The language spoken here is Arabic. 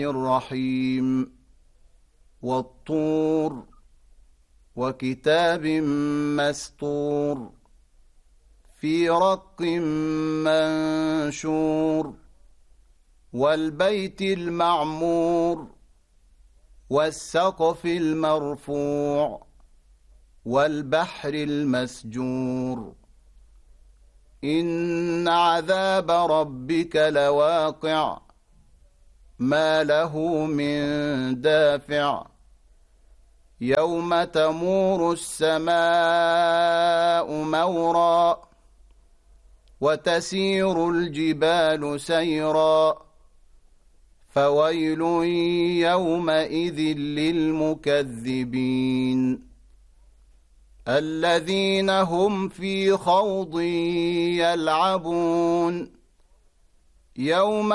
الرحيم والطور وكتاب مسطور في رق منشور والبيت المعمور والسقف المرفوع والبحر المسجور إن عذاب ربك لواقع ما له من دافع يوم تمور السماء مورا وتسير الجبال سيرا فويل يومئذ للمكذبين الذين هم في خوض يلعبون يوم